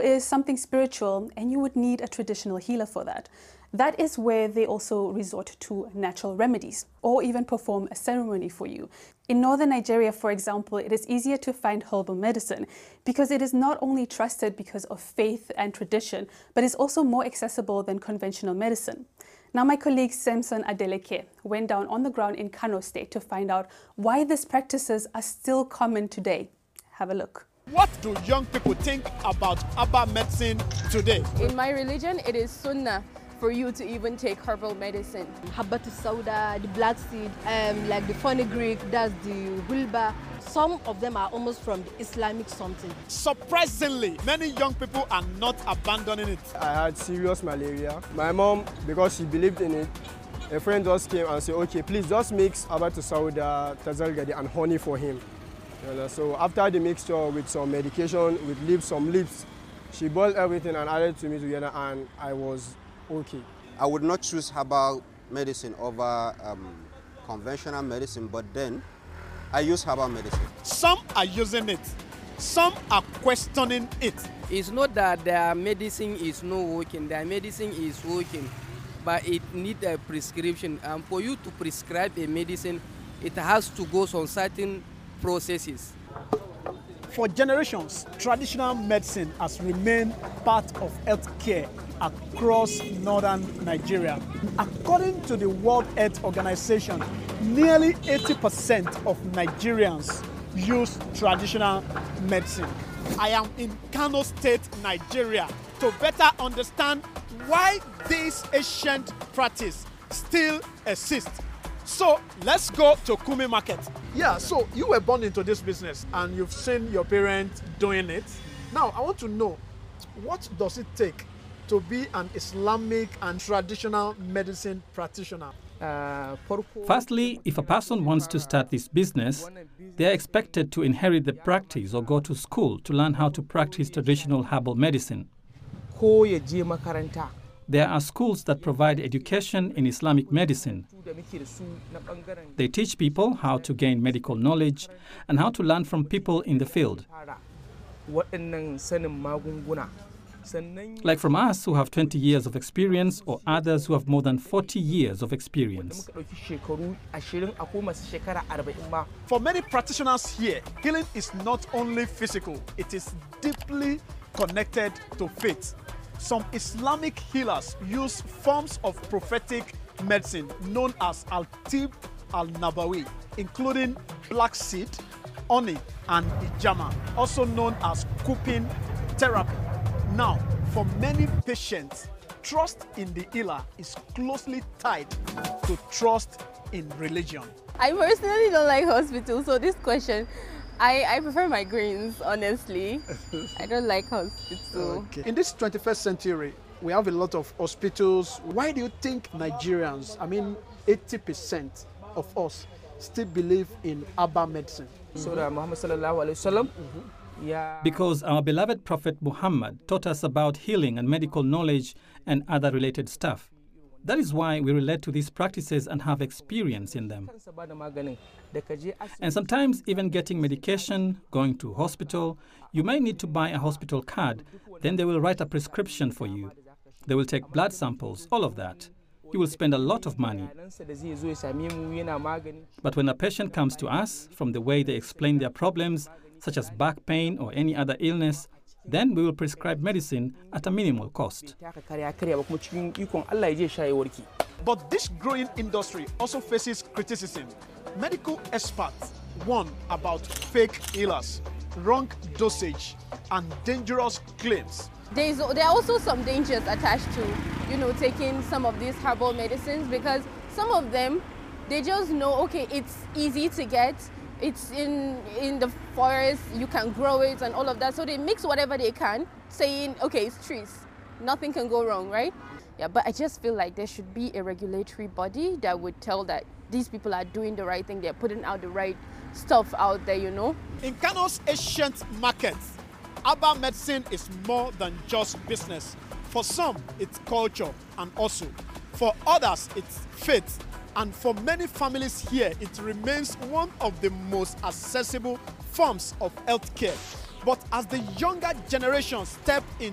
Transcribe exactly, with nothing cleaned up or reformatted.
is something spiritual and you would need a traditional healer for that, that is where they also resort to natural remedies or even perform a ceremony for you. In northern Nigeria, for example, it is easier to find herbal medicine because it is not only trusted because of faith and tradition, but is also more accessible than conventional medicine. Now, my colleague Samson Adeleke went down on the ground in Kano State to find out why these practices are still common today. Have a look. What do young people think about herbal medicine today? In my religion, it is sunnah for you to even take herbal medicine. Habbatu sauda, the black seed, um, like the fenugreek, that's the hulba. Some of them are almost from the Islamic something. Surprisingly, many young people are not abandoning it. I had serious malaria. My mom, because she believed in it, a friend just came and said, okay, please just mix Habbatu sauda, tazargade and honey for him. You know, so after the mixture with some medication, with leaves, some leaves, she boiled everything and added to me together, and I was okay. I would not choose herbal medicine over um, conventional medicine, but then I use herbal medicine. Some are using it. Some are questioning it. It's not that their medicine is not working. Their medicine is working, but it needs a prescription. And for you to prescribe a medicine, it has to go on certain processes. For generations, traditional medicine has remained part of healthcare across northern Nigeria. According to the World Health Organization, nearly eighty percent of Nigerians use traditional medicine. I am in Kano State, Nigeria, to better understand why this ancient practice still exists. So let's go to Kumi Market. Yeah, so you were born into this business and you've seen your parents doing it. Now, I want to know, what does it take to be an Islamic and traditional medicine practitioner? Firstly, if a person wants to start this business, they are expected to inherit the practice or go to school to learn how to practice traditional herbal medicine. There are schools that provide education in Islamic medicine. They teach people how to gain medical knowledge and how to learn from people in the field. Like from us who have twenty years of experience, or others who have more than forty years of experience. For many practitioners here, healing is not only physical, it is deeply connected to faith. Some Islamic healers use forms of prophetic medicine known as Al-Tib Al-Nabawi, including black seed, honey, and ijama, also known as cooking therapy. Now, for many patients, trust in the healer is closely tied to trust in religion. I personally don't like hospitals, so this question, I, I prefer migraines, honestly. I don't like hospitals. Okay. In this twenty-first century, we have a lot of hospitals. Why do you think Nigerians, I mean eighty percent of us, still believe in herbal medicine? Because our beloved Prophet Muhammad taught us about healing and medical knowledge and other related stuff. That is why we relate to these practices and have experience in them. And sometimes even getting medication, going to hospital, you may need to buy a hospital card, then they will write a prescription for you. They will take blood samples, all of that. You will spend a lot of money. But when a patient comes to us, from the way they explain their problems, such as back pain or any other illness, then we will prescribe medicine at a minimal cost. But this growing industry also faces criticism. Medical experts warn about fake healers, wrong dosage, and dangerous claims. There's, there are also some dangers attached to, you know, taking some of these herbal medicines, because some of them, they just know, okay, it's easy to get, it's in, in the forest, you can grow it and all of that. So they mix whatever they can, saying, okay, it's trees. Nothing can go wrong, right? Yeah, but I just feel like there should be a regulatory body that would tell that these people are doing the right thing, they're putting out the right stuff out there, you know? In Kano's ancient markets, herbal medicine is more than just business. For some, it's culture and also. For others, it's faith. And for many families here, it remains one of the most accessible forms of healthcare. But as the younger generation step in